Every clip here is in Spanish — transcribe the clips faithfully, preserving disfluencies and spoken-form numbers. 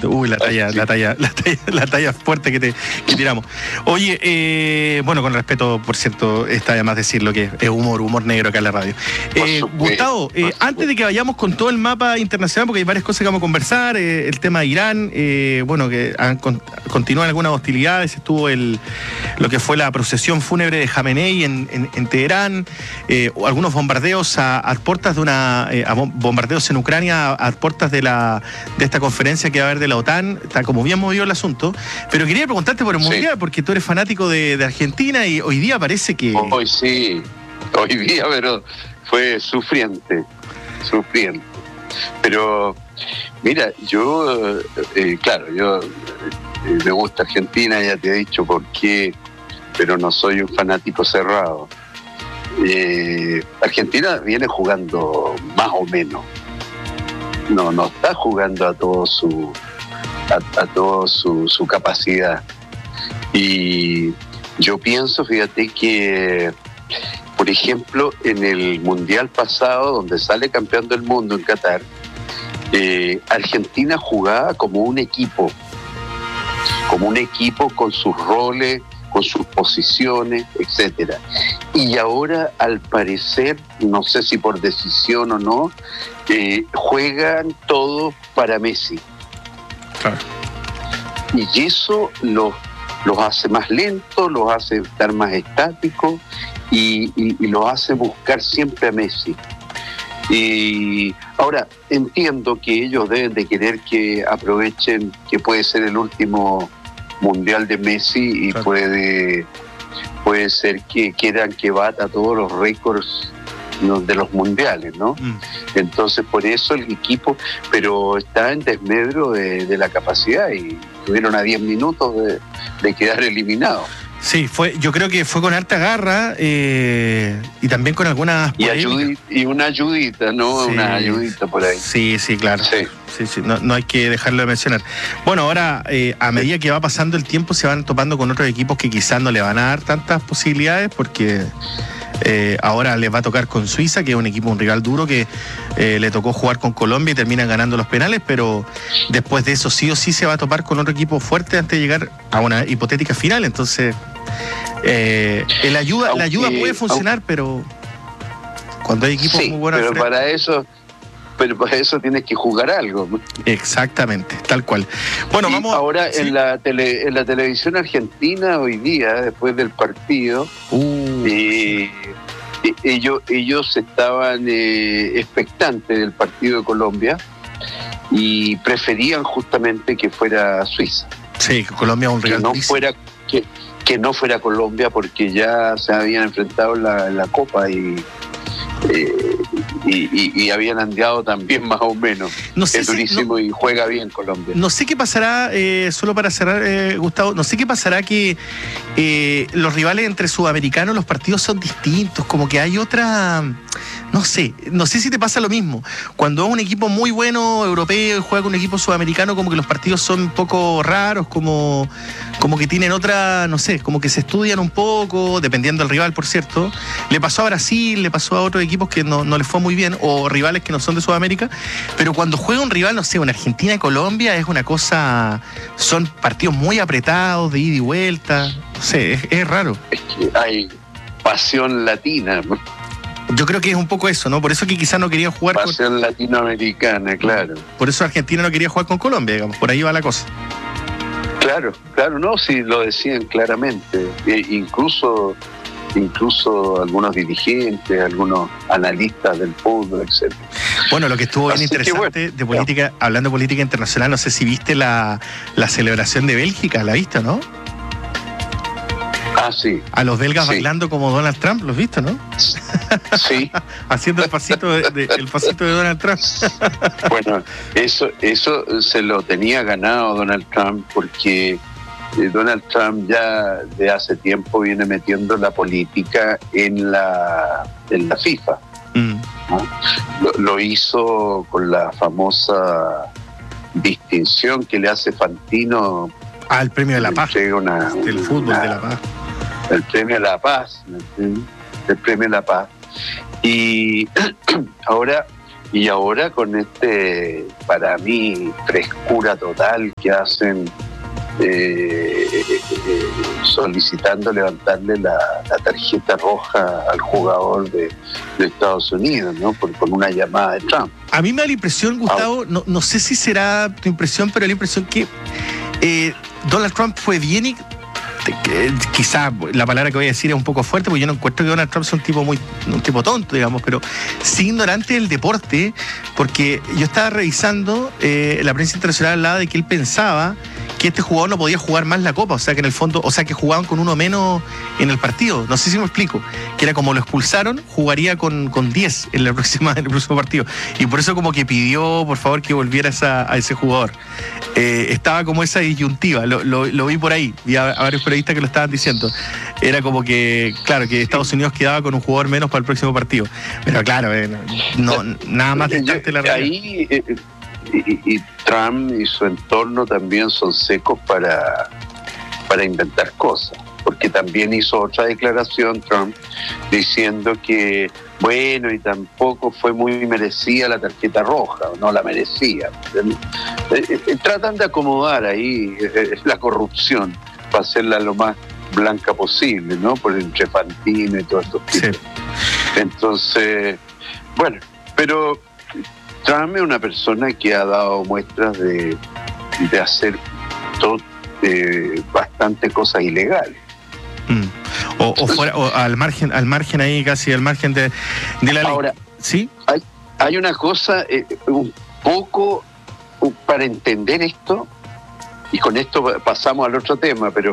Uy, la talla, la talla, la talla, la talla fuerte que te que tiramos. Oye, eh, bueno, con respeto, por cierto, está de más decirlo que es humor, humor negro acá en la radio. Eh, Gustavo, eh, antes de que vayamos con todo el mapa internacional, porque hay varias cosas que vamos a conversar, eh, el tema de Irán, eh, bueno, que han, con, continúan algunas hostilidades, estuvo el lo que fue la procesión fúnebre de Jamenei en, en, en Teherán, eh, algunos bombardeos a, a puertas de una, eh, a bombardeos en Ucrania a, a puertas de la de esta conferencia que va a haber de la OTAN. Está como bien movido el asunto, pero quería preguntarte por el Mundial, sí, porque tú eres fanático de, de Argentina y hoy día parece que... Hoy sí, hoy día, pero fue sufriente, sufriente. Pero, mira, yo, eh, claro, yo eh, me gusta Argentina, ya te he dicho por qué, pero no soy un fanático cerrado. Eh, Argentina viene jugando más o menos. No, no está jugando a todo su a, a todo su, su capacidad. Y yo pienso, fíjate que, por ejemplo, en el Mundial pasado, donde sale campeón del mundo en Qatar, eh, Argentina jugaba como un equipo, como un equipo con sus roles, con sus posiciones, etcétera. Y ahora, al parecer, no sé si por decisión o no, eh, juegan todos para Messi. Claro. Y eso los, los hace más lentos, los hace estar más estáticos y, y, y los hace buscar siempre a Messi. Y ahora, entiendo que ellos deben de querer que aprovechen que puede ser el último Mundial de Messi y claro, puede, puede ser que quieran que bata todos los récords de los mundiales, ¿no? Mm. Entonces, por eso el equipo, pero está en desmedro de, de la capacidad y estuvieron a diez minutos de, de quedar eliminados. Sí, fue, yo creo que fue con harta garra eh, y también con algunas... Y, ayudi, y una ayudita, ¿no? Sí, una ayudita por ahí. Sí, sí, claro. Sí, sí, sí. No, no hay que dejarlo de mencionar. Bueno, ahora, eh, a medida que va pasando el tiempo, se van topando con otros equipos que quizás no le van a dar tantas posibilidades porque... Eh, ahora les va a tocar con Suiza, que es un equipo, un rival duro, que eh, le tocó jugar con Colombia y terminan ganando los penales, pero después de eso sí o sí se va a topar con otro equipo fuerte antes de llegar a una hipotética final. Entonces, eh, el ayuda, aunque, la ayuda puede funcionar, aunque, pero cuando hay equipos sí, muy buenos... pero frente, para eso... Pero para eso tienes que jugar algo. Exactamente, tal cual. Bueno, y vamos ahora ¿sí? en la tele, en la televisión argentina hoy día, después del partido, uh, eh, sí. ellos ellos estaban eh, expectantes del partido de Colombia y preferían justamente que fuera Suiza. Sí, Colombia es un rival. Que no fuera que, que no fuera Colombia porque ya se habían enfrentado en la, la Copa y eh, Y, y, y habían andado también más o menos. No sé es durísimo si, no, y juega bien Colombia. No sé qué pasará, eh, solo para cerrar, eh, Gustavo, no sé qué pasará que eh, los rivales entre sudamericanos, los partidos son distintos, como que hay otra... No sé, no sé si te pasa lo mismo. Cuando es un equipo muy bueno, europeo, y juega con un equipo sudamericano, como que los partidos son un poco raros, como, como que tienen otra, no sé, como que se estudian un poco, dependiendo del rival, por cierto. Le pasó a Brasil, le pasó a otros equipos que no, no les fue muy bien, o rivales que no son de Sudamérica, pero cuando juega un rival, no sé, una Argentina y Colombia, es una cosa, son partidos muy apretados, de ida y vuelta, no sé, es, es raro. Es que hay pasión latina, ¿no? Yo creo que es un poco eso, ¿no? Por eso que quizás no querían jugar con... Pasión latinoamericana, claro. Por eso Argentina no quería jugar con Colombia, digamos, por ahí va la cosa. Claro, claro, no, sí lo decían claramente, e incluso... incluso algunos dirigentes, algunos analistas del fútbol, etcétera. Bueno, lo que estuvo bien Así interesante bueno, de política, no. hablando de política internacional, no sé si viste la, la celebración de Bélgica, ¿la viste, no? Ah, sí. A los belgas sí. bailando como Donald Trump, ¿los viste, no? Sí. Haciendo el pasito de, de, el pasito de Donald Trump. Bueno, eso, eso se lo tenía ganado Donald Trump porque Donald Trump ya de hace tiempo viene metiendo la política en la, en la FIFA. Mm. ¿No? Lo, lo hizo con la famosa distinción que le hace Fantino. Ah, el premio de la paz. Una, el fútbol una, de la paz. El premio de la paz. El premio de la paz. Y ahora y ahora con este, para mí, frescura total que hacen eh, eh, solicitando levantarle la, la tarjeta roja al jugador de, de Estados Unidos, ¿no? Por, por una llamada de Trump. A mí me da la impresión, Gustavo, no, no sé si será tu impresión, pero la impresión que eh, Donald Trump fue bien y quizá la palabra que voy a decir es un poco fuerte, porque yo no encuentro que Donald Trump sea un tipo muy un tipo tonto, digamos, pero sí ignorante del deporte, porque yo estaba revisando, eh, la prensa internacional hablaba de que él pensaba que este jugador no podía jugar más la Copa, o sea que en el fondo, o sea que jugaban con uno menos en el partido, no sé si me explico, que era como lo expulsaron, jugaría con, con diez en, la próxima, en el próximo partido, y por eso como que pidió por favor que volviera esa, a ese jugador. Eh, estaba como esa disyuntiva, lo, lo, lo vi por ahí, vi a, a varios periodistas que lo estaban diciendo, era como que, claro, que Estados Unidos quedaba con un jugador menos para el próximo partido, pero claro, eh, no, nada más distante la realidad. Ahí, eh, y, y Trump y su entorno también son secos para, para inventar cosas, porque también hizo otra declaración Trump diciendo que bueno, y tampoco fue muy merecida la tarjeta roja, no la merecía. Eh, eh, tratan de acomodar ahí eh, la corrupción para hacerla lo más blanca posible, ¿no? Por entre Fantino y todos estos tipos. Sí. Entonces, bueno, pero Trump es una persona que ha dado muestras de, de hacer todo, eh, bastante cosas ilegales. Mm. O, o, fuera, o al margen, al margen ahí casi al margen de, de la ley. Ahora, ¿sí? Hay, hay una cosa eh, un poco para entender esto, y con esto pasamos al otro tema, pero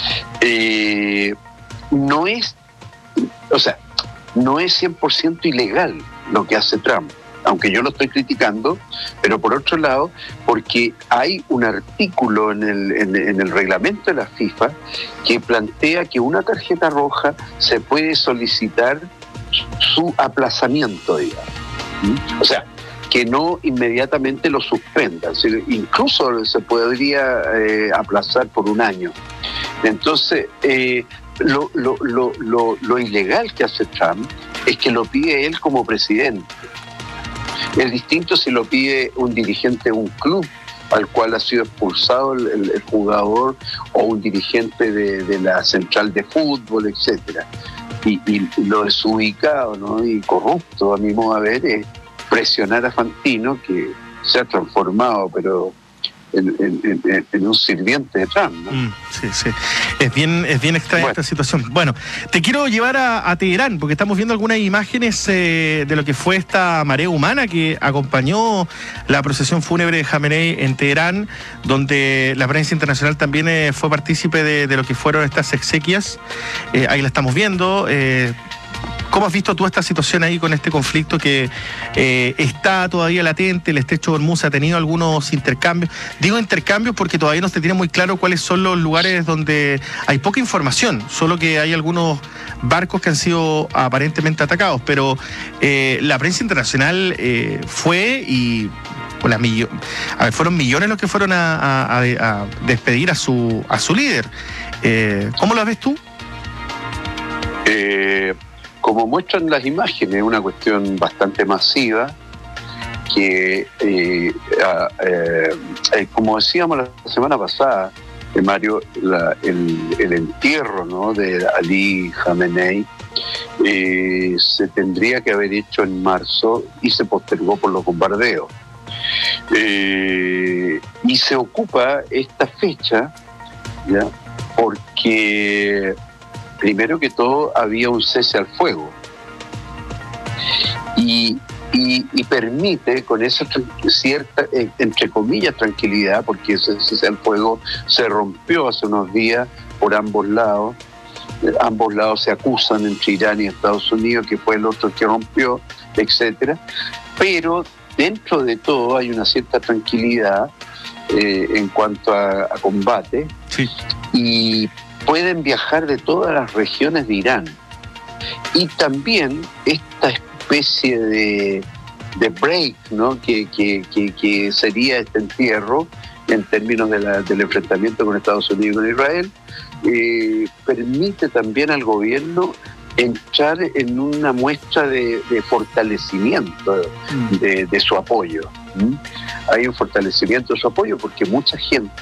eh, no es, o sea, no es cien por ciento ilegal lo que hace Trump, aunque yo lo estoy criticando, pero por otro lado, porque hay un artículo en el, en, en el reglamento de la FIFA que plantea que una tarjeta roja se puede solicitar su aplazamiento, digamos. ¿Mm? O sea, que no inmediatamente lo suspenda, o sea, incluso se podría eh, aplazar por un año. Entonces, eh, lo, lo, lo, lo, lo ilegal que hace Trump es que lo pide él como presidente. Es distinto si lo pide un dirigente de un club al cual ha sido expulsado el, el, el jugador, o un dirigente de, de la central de fútbol, etcétera. Y, y lo desubicado, ¿no? Y corrupto, a mi modo de ver, es presionar a Fantino, que se ha transformado, pero en, en, en, en un sirviente de Trump, ¿no? Mm, sí, sí. Es bien, es bien extraña bueno. esta situación. Bueno, te quiero llevar a, a Teherán, porque estamos viendo algunas imágenes eh, de lo que fue esta marea humana que acompañó la procesión fúnebre de Jamenei en Teherán, donde la prensa internacional también eh, fue partícipe de, de lo que fueron estas exequias. Eh, ahí la estamos viendo. Eh, ¿Cómo has visto tú esta situación ahí con este conflicto que eh, está todavía latente? El estrecho de Hormuz ha tenido algunos intercambios. Digo intercambios porque todavía no se tiene muy claro cuáles son los lugares donde hay poca información, solo que hay algunos barcos que han sido aparentemente atacados, pero eh, la prensa internacional eh, fue y... La millo- a ver, fueron millones los que fueron a, a, a, a despedir a su, a su líder. Eh, ¿Cómo lo ves tú? Eh... Como muestran las imágenes, es una cuestión bastante masiva que, eh, eh, eh, como decíamos la semana pasada, eh, Mario, la, el, el entierro, ¿no?, de Ali Khamenei eh, se tendría que haber hecho en marzo y se postergó por los bombardeos. Eh, y se ocupa esta fecha, ¿ya?, porque... Primero que todo, había un cese al fuego y, y, y permite con esa cierta, eh, entre comillas, tranquilidad, porque ese cese al fuego se rompió hace unos días por ambos lados. Eh, ambos lados se acusan, entre Irán y Estados Unidos, que fue el otro que rompió, etcétera. Pero dentro de todo hay una cierta tranquilidad eh, en cuanto a, a combate. Sí. Y pueden viajar de todas las regiones de Irán. Y también esta especie de, de break, ¿no?, que, que, que, que sería este entierro en términos de la, del enfrentamiento con Estados Unidos y con Israel, eh, permite también al gobierno entrar en una muestra de, de fortalecimiento de, de su apoyo. ¿Mm? Hay un fortalecimiento de su apoyo porque mucha gente